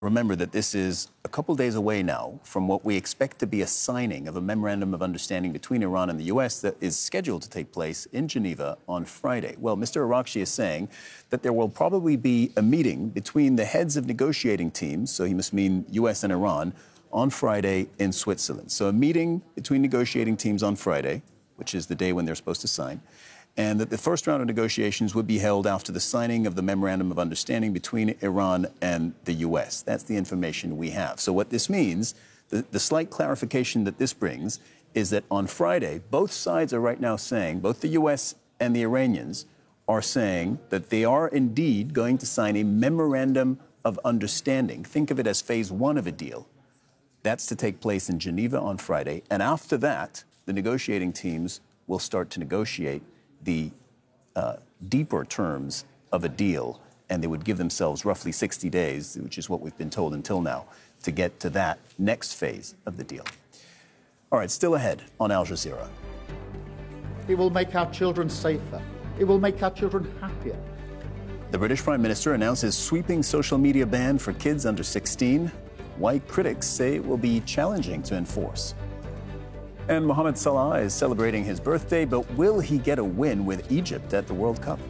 Remember that this is a couple days away now from what we expect to be a signing of a memorandum of understanding between Iran and the U.S. that is scheduled to take place in Geneva on Friday. Well, Mr. Araghchi is saying that there will probably be a meeting between the heads of negotiating teams, so he must mean U.S. and Iran, on Friday in Switzerland. So a meeting between negotiating teams on Friday, which is the day when they're supposed to sign, and that the first round of negotiations would be held after the signing of the Memorandum of Understanding between Iran and the U.S. That's the information we have. So what this means, the slight clarification that this brings, is that on Friday, both sides are right now saying, both the U.S. and the Iranians are saying that they are indeed going to sign a Memorandum of Understanding. Think of it as phase one of a deal. That's to take place in Geneva on Friday. And after that, the negotiating teams will start to negotiate the deeper terms of a deal, and they would give themselves roughly 60 days, which is what we've been told until now, to get to that next phase of the deal. All right, still ahead on Al Jazeera. It will make our children safer. It will make our children happier. The British Prime Minister announces sweeping social media ban for kids under 16. Why critics say it will be challenging to enforce. And Mohamed Salah is celebrating his birthday, but will he get a win with Egypt at the World Cup?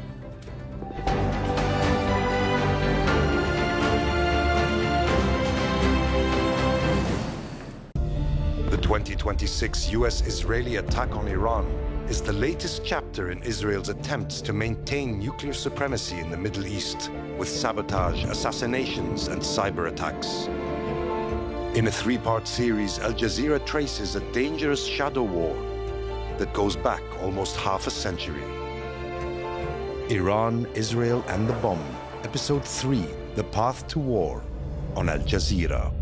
The 2026 US-Israeli attack on Iran is the latest chapter in Israel's attempts to maintain nuclear supremacy in the Middle East with sabotage, assassinations, and cyber attacks. In a three-part series, Al Jazeera traces a dangerous shadow war that goes back almost half a century. Iran, Israel, and the Bomb, Episode 3, The Path to War, on Al Jazeera.